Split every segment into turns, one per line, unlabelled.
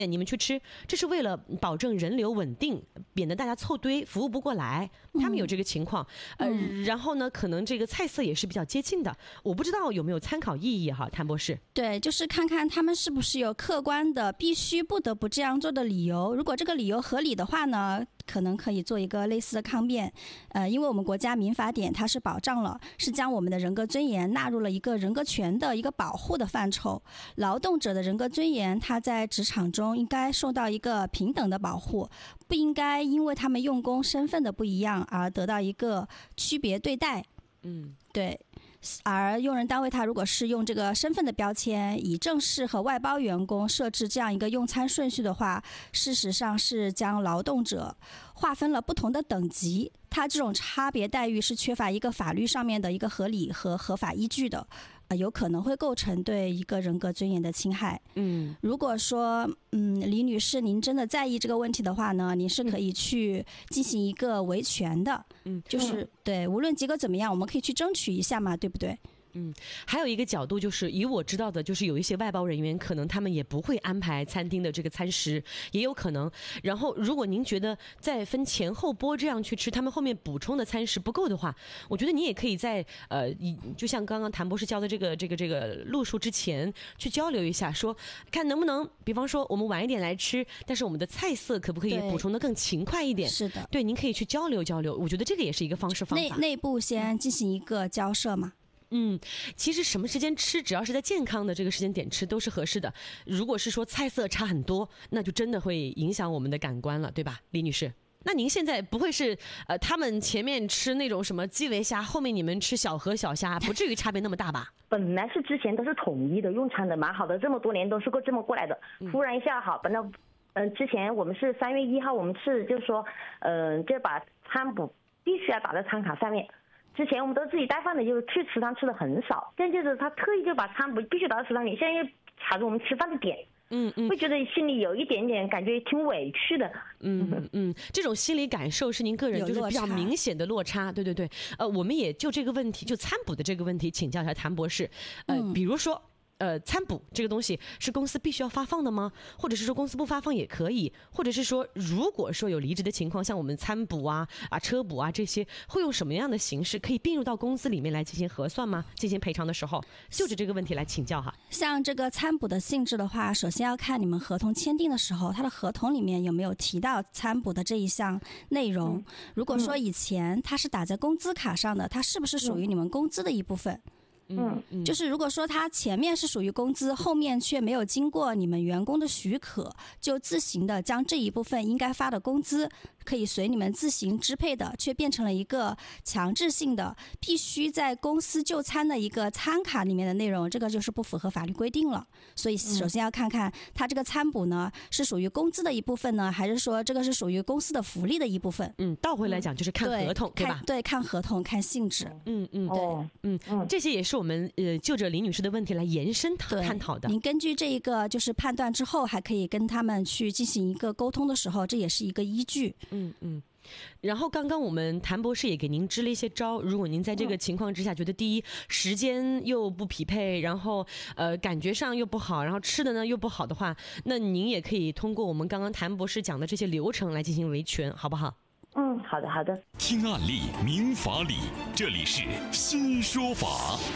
你们去吃，这是为了保证人流稳定，免得大家凑堆服务不过来。他们有这个情况，然后呢，可能这个菜色也是比较接近的。我不知道有没有参考意义哈，谭博士。
对，就是看看他们是不是有客观的必须不得不这样做的理由。如果这个理由合理的话呢，可能可以做一个类似的抗辩。因为我们国家民法典它是保障了，是将我们的人格尊严纳入了一个人格权的一个保护的范畴。劳动者的人格尊严，它在职场中应该受到一个平等的保护，不应该因为他们用工身份的不一样而得到一个区别对待。对。而用人单位他如果是用这个身份的标签，以正式和外包员工设置这样一个用餐顺序的话，事实上是将劳动者划分了不同的等级，他这种差别待遇是缺乏一个法律上面的一个合理和合法依据的。有可能会构成对一个人格尊严的侵害。如果说李女士您真的在意这个问题的话呢，您是可以去进行一个维权的。就是对，无论结果怎么样，我们可以去争取一下嘛，对不对？
还有一个角度就是，以我知道的，就是有一些外包人员，可能他们也不会安排餐厅的这个餐食，也有可能。然后，如果您觉得在分前后拨这样去吃，他们后面补充的餐食不够的话，我觉得你也可以在就像刚刚谭博士教的这个路数之前去交流一下，说看能不能，比方说我们晚一点来吃，但是我们的菜色可不可以补充的更勤快一点？
是的，
对，您可以去交流交流。我觉得这个也是一个方法。
内部先进行一个交涉嘛。
其实什么时间吃，只要是在健康的这个时间点吃都是合适的。如果是说菜色差很多，那就真的会影响我们的感官了，对吧，李女士？那您现在不会是他们前面吃那种什么基围虾，后面你们吃小河小虾，不至于差别那么大吧？
本来是之前都是统一的用餐的，蛮好的，这么多年都是这么过来的。突然一下好，本来之前我们是3月1号，我们是就是说就把餐补必须要打在餐卡上面。之前我们都自己带饭的，就去食堂吃的很少，现在就是他特意就把餐补必须打到食堂里，现在又卡着我们吃饭的点。会觉得心里有一点点感觉挺委屈的。
这种心理感受是您个人就是比较明显的落差。对对对。我们也就这个问题，就餐补的这个问题请教一下谭博士。比如说餐补这个东西是公司必须要发放的吗？或者是说公司不发放也可以？或者是说如果说有离职的情况，像我们餐补车补这些，会用什么样的形式可以并入到公司里面来进行核算吗？进行赔偿的时候，就着这个问题来请教哈。
像这个餐补的性质的话，首先要看你们合同签订的时候，它的合同里面有没有提到餐补的这一项内容。如果说以前它是打在工资卡上的，它是不是属于你们工资的一部分？就是如果说它前面是属于工资，后面却没有经过你们员工的许可，就自行的将这一部分应该发的工资可以随你们自行支配的，却变成了一个强制性的必须在公司就餐的一个餐卡里面的内容，这个就是不符合法律规定了。所以首先要看看它这个餐补呢是属于工资的一部分呢，还是说这个是属于公司的福利的一部分。
倒回来讲就是看合同，对吧？
对，看合同，看性质。
这些也是我们就着李女士的问题来延伸探讨的。
您根据这一个就是判断之后，还可以跟他们去进行一个沟通的时候，这也是一个依据。
然后刚刚我们谭博士也给您支了一些招，如果您在这个情况之下觉得第一时间又不匹配，然后感觉上又不好，然后吃的呢又不好的话，那您也可以通过我们刚刚谭博士讲的这些流程来进行维权，好不好？
好的好的。
听案例明法理，这里是新说法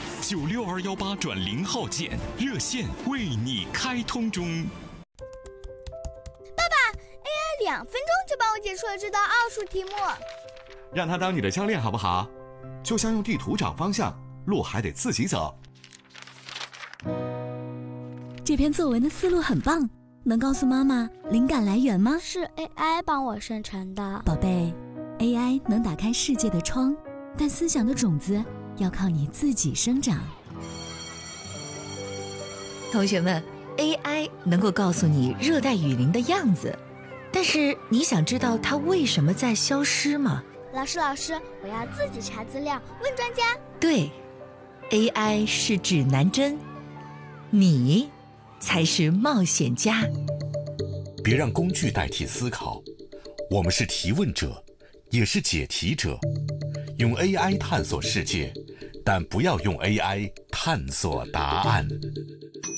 ，96218转0号键，热线为你开通中。
爸爸 ，AI 2分钟就帮我解出了这道奥数题目。
让他当你的教练好不好？就像用地图找方向，路还得自己走。
这篇作文的思路很棒，能告诉妈妈灵感来源吗？
是 AI 帮我生成的。
宝贝， AI 能打开世界的窗，但思想的种子要靠你自己生长。
同学们， AI 能够告诉你热带雨林的样子，但是你想知道它为什么在消失吗？
老师，我要自己查资料，问专家。
对， AI 是指南针，你才是冒险家。
别让工具代替思考，我们是提问者，也是解题者。用 AI 探索世界，但不要用 AI 探索答案。